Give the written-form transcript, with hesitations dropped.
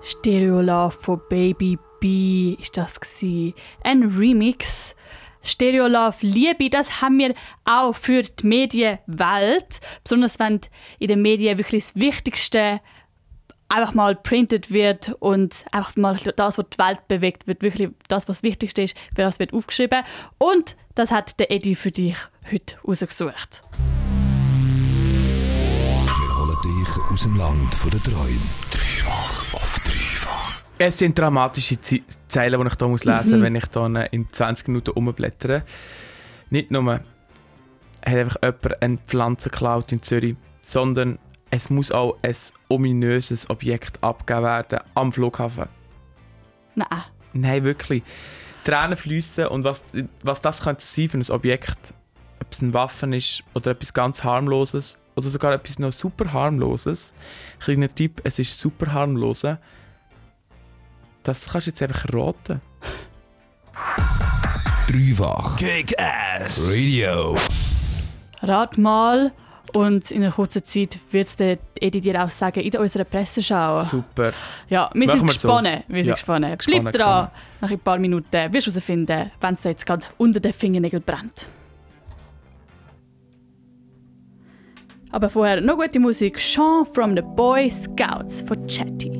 Stereo Love von Baby B ist das gewesen. Ein Remix. Stereo Love Liebe, das haben wir auch für die Medienwelt. Besonders wenn in den Medien wirklich das Wichtigste einfach mal printet wird und einfach mal das, was die Welt bewegt, wird wirklich das, was das Wichtigste ist, für das wird aufgeschrieben. Und das hat der Eddie für dich heute rausgesucht. Wir holen dich aus dem Land der Träume. Dreifach auf dreifach. Es sind dramatische Zeilen, die ich hier lesen muss, wenn ich hier in 20 Minuten umblättere. Nicht nur hat einfach jemand eine Pflanze geklaut in Zürich, sondern es muss auch ein ominöses Objekt abgegeben werden am Flughafen. Nein. Nein, wirklich. Tränen fließen und was das könnte sein für ein Objekt, ob es eine Waffe ist oder etwas ganz Harmloses oder sogar etwas noch super Harmloses. Kleiner Tipp, es ist super harmlos. Das kannst du jetzt einfach raten. Dreifach Kick-Ass Radio. Rat mal. Und in einer kurzen Zeit wird es der Edi dir auch sagen, in unserer Presseschau. Super. Ja, wir sind gespannt. So. Wir sind gespannt. Bleib dran. Nach ein paar Minuten wirst du herausfinden, wenn es jetzt gerade unter den Fingernägeln brennt. Aber vorher noch gute Musik. Chant from the Boy Scouts von Chatty.